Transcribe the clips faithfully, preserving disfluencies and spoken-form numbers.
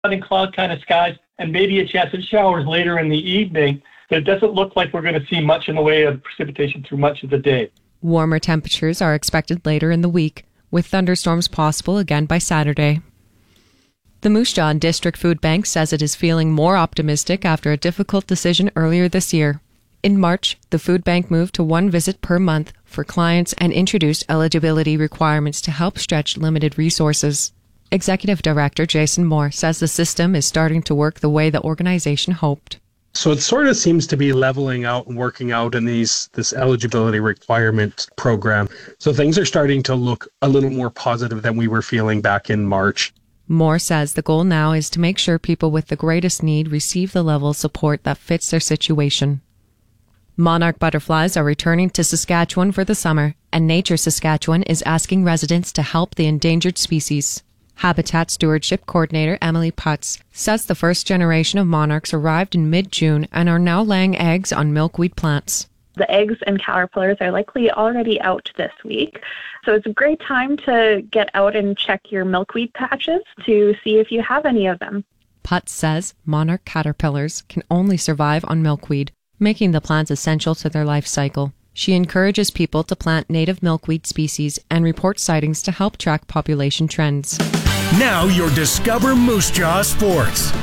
and cloud kind of skies and maybe a chance of showers later in the evening. But it doesn't look like we're going to see much in the way of precipitation through much of the day. Warmer temperatures are expected later in the week, with thunderstorms possible again by Saturday. The Moose Jaw District Food Bank says it is feeling more optimistic after a difficult decision earlier this year. In March, the food bank moved to one visit per month for clients and introduced eligibility requirements to help stretch limited resources. Executive Director Jason Moore says the system is starting to work the way the organization hoped. So it sort of seems to be leveling out and working out in these this eligibility requirement program. So things are starting to look a little more positive than we were feeling back in March. Moore says the goal now is to make sure people with the greatest need receive the level of support that fits their situation. Monarch butterflies are returning to Saskatchewan for the summer, and Nature Saskatchewan is asking residents to help the endangered species. Habitat Stewardship Coordinator Emily Putz says the first generation of monarchs arrived in mid-June and are now laying eggs on milkweed plants. The eggs and caterpillars are likely already out this week. So it's a great time to get out and check your milkweed patches to see if you have any of them. Putz says monarch caterpillars can only survive on milkweed, making the plants essential to their life cycle. She encourages people to plant native milkweed species and report sightings to help track population trends. Now your Discover Moose Jaw Sports.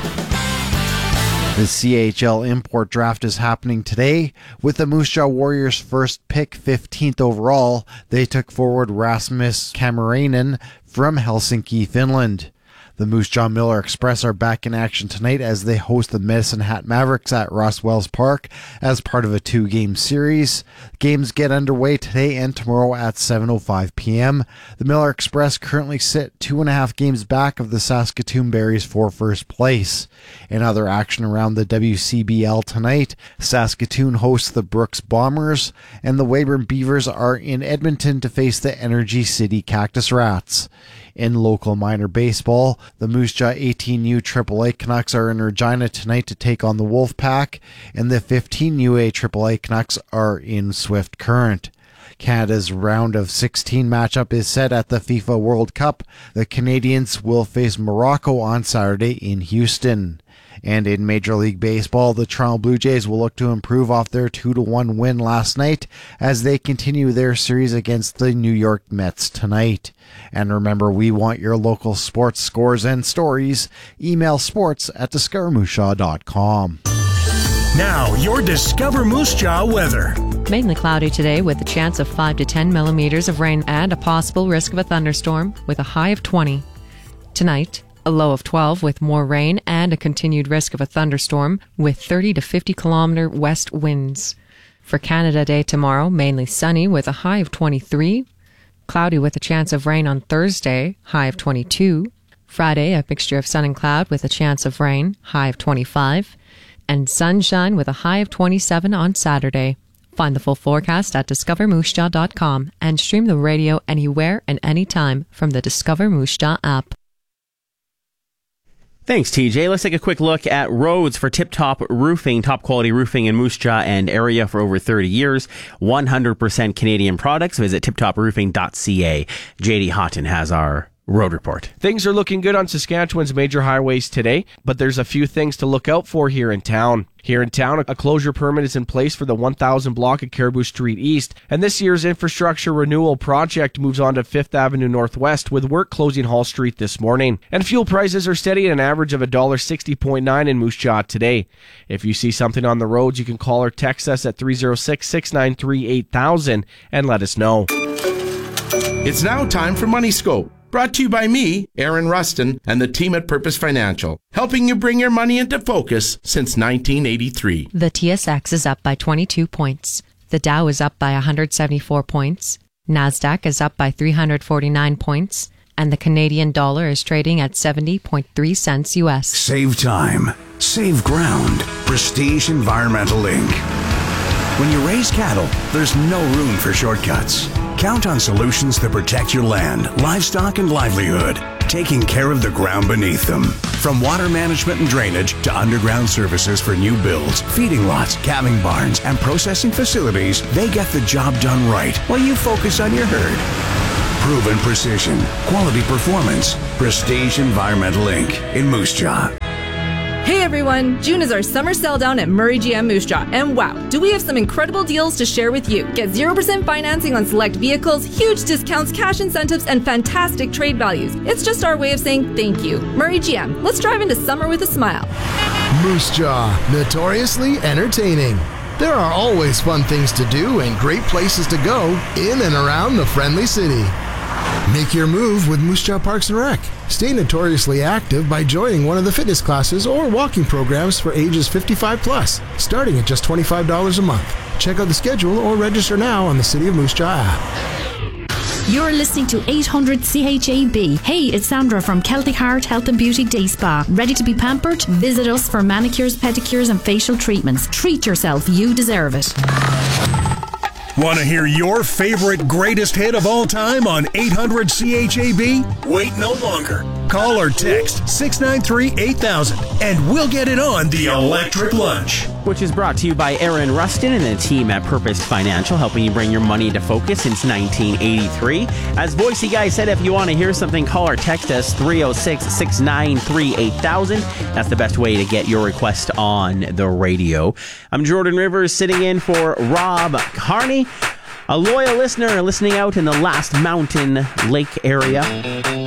The C H L import draft is happening today. With the Moose Jaw Warriors' first pick, fifteenth overall, they took forward Rasmus Kamarainen from Helsinki, Finland. The Moose Jaw Miller Express are back in action tonight as they host the Medicine Hat Mavericks at Ross Wells Park as part of a two-game series. Games get underway today and tomorrow at seven oh five p.m. The Miller Express currently sit two and a half games back of the Saskatoon Berries for first place. In other action around the W C B L tonight, Saskatoon hosts the Brooks Bombers, and the Weyburn Beavers are in Edmonton to face the Energy City Cactus Rats. In local minor baseball, the Moose Jaw eighteen U triple A Canucks are in Regina tonight to take on the Wolfpack, and the fifteen U A triple A Canucks are in Swift Current. Canada's round of sixteen matchup is set at the FIFA World Cup. The Canadians will face Morocco on Saturday in Houston. And in Major League Baseball, the Toronto Blue Jays will look to improve off their two to one win last night as they continue their series against the New York Mets tonight. And remember, we want your local sports scores and stories. Email sports at discover moose jaw dot com. Now, your Discover Moose Jaw weather. Mainly cloudy today with a chance of five to ten millimeters of rain and a possible risk of a thunderstorm with a high of twenty. Tonight, a low of twelve with more rain and a continued risk of a thunderstorm with thirty to fifty kilometer west winds. For Canada Day tomorrow, mainly sunny with a high of twenty-three. Cloudy with a chance of rain on Thursday, high of twenty-two. Friday, a mixture of sun and cloud with a chance of rain, high of twenty-five. And sunshine with a high of twenty-seven on Saturday. Find the full forecast at discover moose jaw dot com and stream the radio anywhere and anytime from the Discover Moose Jaw app. Thanks, T J. Let's take a quick look at roads for Tip Top Roofing, top quality roofing in Moose Jaw and area for over thirty years. one hundred percent Canadian products. Visit tip top roofing dot c a. J D Houghton has our road report. Things are looking good on Saskatchewan's major highways today, but there's a few things to look out for here in town. Here in town, a closure permit is in place for the one thousand block of Caribou Street East, and this year's infrastructure renewal project moves on to Fifth Avenue Northwest with work closing Hall Street this morning. And fuel prices are steady at an average of one dollar sixty point nine in Moose Jaw today. If you see something on the roads, you can call or text us at three oh six, six nine three, eight thousand and let us know. It's now time for Money Scope. Brought to you by me, Aaron Rustin, and the team at Purpose Financial, helping you bring your money into focus since nineteen eighty-three. The T S X is up by twenty-two points. The Dow is up by one hundred seventy-four points. NASDAQ is up by three hundred forty-nine points. And the Canadian dollar is trading at seventy point three cents U S. Save time. Save ground. Prestige Environmental Incorporated. When you raise cattle, there's no room for shortcuts. Count on solutions that protect your land, livestock, and livelihood, taking care of the ground beneath them. From water management and drainage to underground services for new builds, feeding lots, calving barns, and processing facilities, they get the job done right while you focus on your herd. Proven precision, quality performance. Prestige Environmental Incorporated in Moose Jaw. Hey everyone, June is our summer sell down at Murray G M Moose Jaw, and wow, do we have some incredible deals to share with you. Get zero percent financing on select vehicles, huge discounts, cash incentives, and fantastic trade values. It's just our way of saying thank you. Murray G M, let's drive into summer with a smile. Moose Jaw, notoriously entertaining. There are always fun things to do and great places to go in and around the friendly city. Make your move with Moose Jaw Parks and Rec. Stay notoriously active by joining one of the fitness classes or walking programs for ages fifty-five plus, starting at just twenty-five dollars a month. Check out the schedule or register now on the City of Moose Jaw app. You're listening to eight hundred C H A B. Hey, it's Sandra from Celtic Heart Health and Beauty Day Spa. Ready to be pampered? Visit us for manicures, pedicures and facial treatments. Treat yourself. You deserve it. Want to hear your favorite greatest hit of all time on eight hundred C H A B? Wait no longer. Call or text six nine three, eight thousand and we'll get it on the Electric Lunch. Which is brought to you by Aaron Rustin and the team at Purpose Financial, helping you bring your money into focus since nineteen eighty-three. As Boise Guy said, if you want to hear something, call or text us three oh six, six nine three, eight thousand. That's the best way to get your request on the radio. I'm Jordan Rivers, sitting in for Rob Harney, a loyal listener listening out in the Last Mountain Lake area.